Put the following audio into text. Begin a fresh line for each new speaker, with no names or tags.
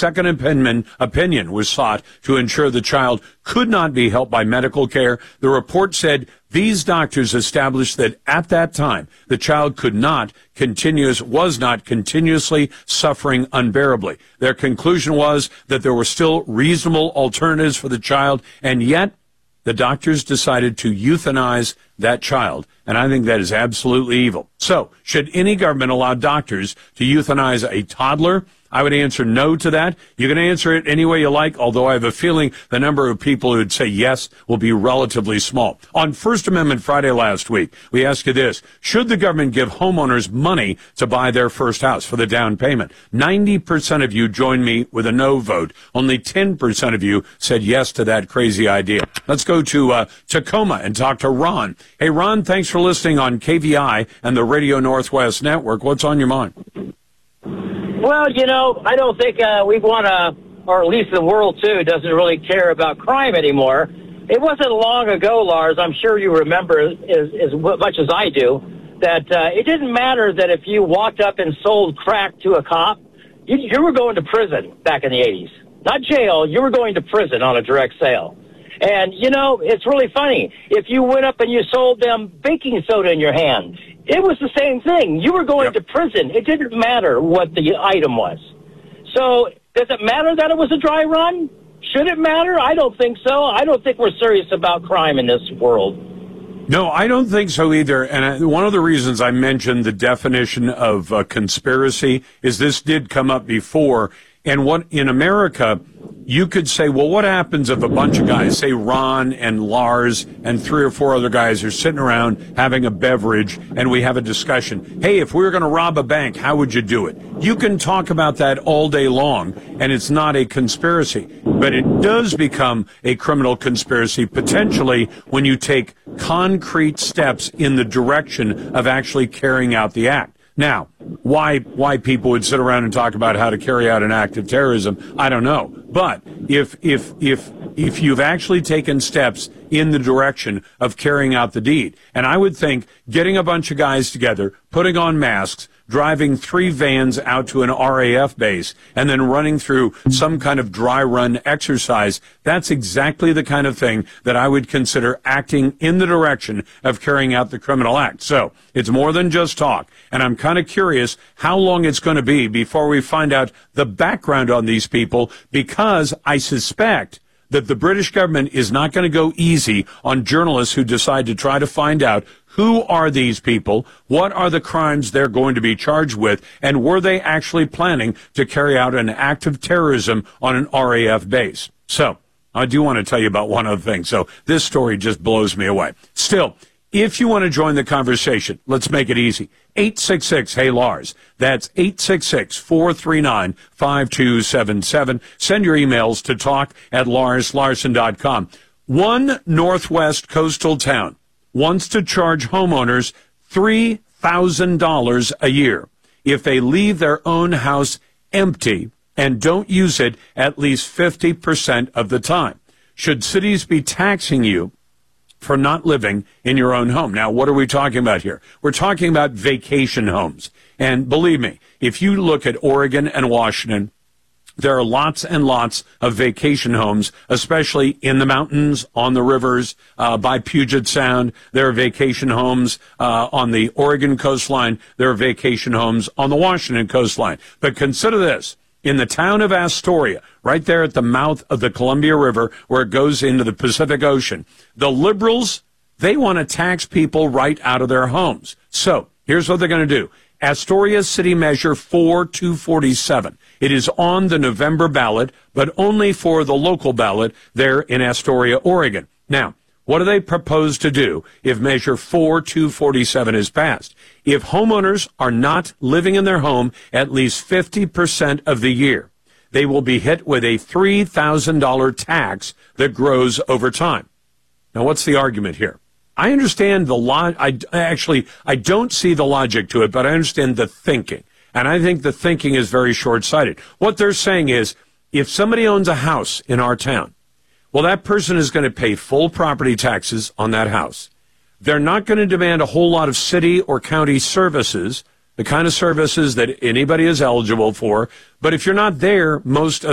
second opinion was sought to ensure the child could not be helped by medical care. The report said these doctors established that at that time, the child was not continuously suffering unbearably. Their conclusion was that there were still reasonable alternatives for the child, and yet the doctors decided to euthanize that child. And I think that is absolutely evil. So, should any government allow doctors to euthanize a toddler? I would answer no to that. You can answer it any way you like, although I have a feeling the number of people who would say yes will be relatively small. On First Amendment Friday last week, we asked you this: should the government give homeowners money to buy their first house for the down payment? 90% of you joined me with a no vote. Only 10% of you said yes to that crazy idea. Let's go to Tacoma and talk to Ron. Hey, Ron, thanks for listening on KVI and the Radio Northwest Network. What's on your mind?
Well, I don't think we want to, or at least the world, too, doesn't really care about crime anymore. It wasn't long ago, Lars, I'm sure you remember as much as I do, that it didn't matter that if you walked up and sold crack to a cop, you were going to prison back in the 80s. Not jail, you were going to prison on a direct sale. And, it's really funny. If you went up and you sold them baking soda in your hand, it was the same thing. You were going to prison. It didn't matter what the item was. So does it matter that it was a dry run? Should it matter? I don't think so. I don't think we're serious about crime in this world.
No, I don't think so either. And one of the reasons I mentioned the definition of conspiracy is this did come up before. And what in America, you could say, well, what happens if a bunch of guys, say Ron and Lars and 3 or 4 other guys are sitting around having a beverage and we have a discussion? Hey, if we were going to rob a bank, how would you do it? You can talk about that all day long, and it's not a conspiracy. But it does become a criminal conspiracy, potentially, when you take concrete steps in the direction of actually carrying out the act. Now, why people would sit around and talk about how to carry out an act of terrorism, I don't know. But if you've actually taken steps in the direction of carrying out the deed, and I would think getting a bunch of guys together, putting on masks, driving 3 vans out to an RAF base, and then running through some kind of dry run exercise, that's exactly the kind of thing that I would consider acting in the direction of carrying out the criminal act. So it's more than just talk, and I'm kind of curious how long it's going to be before we find out the background on these people, because I suspect that the British government is not going to go easy on journalists who decide to try to find out who are these people, what are the crimes they're going to be charged with, and were they actually planning to carry out an act of terrorism on an RAF base. So, I do want to tell you about one other thing. So, this story just blows me away. Still, if you want to join the conversation, let's make it easy. 866-HEY-LARS. That's 866-439-5277. Send your emails to talk@LarsLarson.com. One Northwest coastal town wants to charge homeowners $3,000 a year if they leave their own house empty and don't use it at least 50% of the time. Should cities be taxing you for not living in your own home? Now, what are we talking about here? We're talking about vacation homes. And believe me, if you look at Oregon and Washington, there are lots and lots of vacation homes, especially in the mountains, on the rivers, by Puget Sound. There are vacation homes on the Oregon coastline. There are vacation homes on the Washington coastline. But consider this. In the town of Astoria, right there at the mouth of the Columbia River, where it goes into the Pacific Ocean, the liberals, they want to tax people right out of their homes. So here's what they're going to do. Astoria City Measure 4247. It is on the November ballot, but only for the local ballot there in Astoria, Oregon. Now, what do they propose to do if Measure 4247 is passed? If homeowners are not living in their home at least 50% of the year, they will be hit with a $3,000 tax that grows over time. Now, what's the argument here? I understand I don't see the logic to it, but I understand the thinking. And I think the thinking is very short-sighted. What they're saying is, if somebody owns a house in our town, well, that person is going to pay full property taxes on that house. They're not going to demand a whole lot of city or county services, the kind of services that anybody is eligible for. But if you're not there most